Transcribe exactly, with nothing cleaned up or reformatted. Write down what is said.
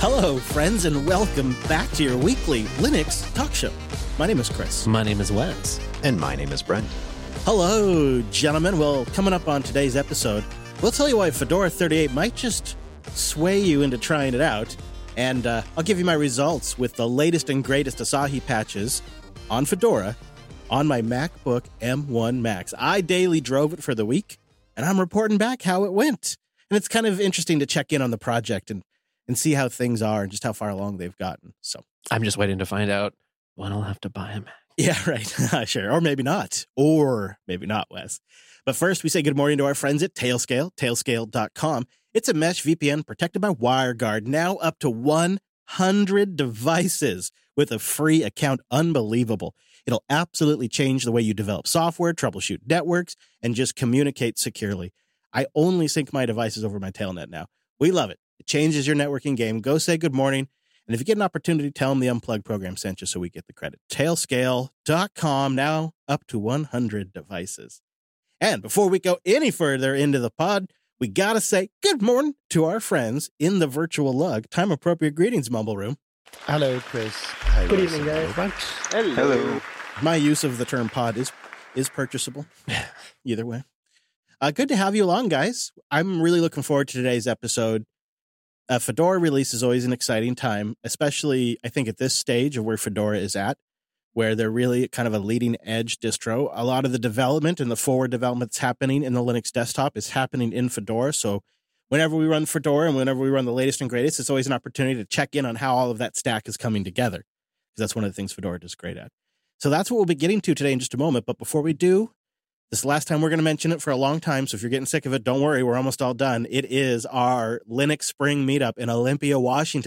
Hello, friends, and welcome back to your weekly Linux talk show. My name is Chris. My name is Wes. And my name is Brent. Hello, gentlemen. Well, coming up on today's episode, we'll tell you why Fedora thirty-eight might just sway you into trying it out. And uh, I'll give you my results with the latest and greatest Asahi patches on Fedora on my MacBook M one Max. I daily drove it for the week, and I'm reporting back how it went. And it's kind of interesting to check in on the project and and see how things are and just how far along they've gotten. So I'm just waiting to find out when I'll have to buy a Mac. Yeah, right. Sure. Or maybe not. Or maybe not, Wes. But first, we say good morning to our friends at Tailscale, tailscale dot com. It's a mesh V P N protected by WireGuard, now up to one hundred devices with a free account. Unbelievable. It'll absolutely change the way you develop software, troubleshoot networks, and just communicate securely. I only sync my devices over my Tailnet now. We love it. It changes your networking game. Go say good morning. And if you get an opportunity, tell them the Unplugged program sent you so we get the credit. Tailscale dot com, now up to one hundred devices. And before we go any further into the pod, we got to say good morning to our friends in the virtual lug. Time-appropriate greetings, Mumble Room. Hello, Chris. Hi, Good Wilson. evening, guys. Hello. Hello. My use of the term pod is is purchasable. Either way. Uh, good to have you along, guys. I'm really looking forward to today's episode. A Fedora release is always an exciting time, especially, I think, at this stage of where Fedora is at, where they're really kind of a leading edge distro. A lot of the development and the forward development that's happening in the Linux desktop is happening in Fedora. So whenever we run Fedora and whenever we run the latest and greatest, it's always an opportunity to check in on how all of that stack is coming together, because that's one of the things Fedora does great at. So that's what we'll be getting to today in just a moment. But before we do, this is the last time we're going to mention it for a long time, so if you're getting sick of it, don't worry, we're almost all done. It is our Linux Spring Meetup in Olympia, Washington.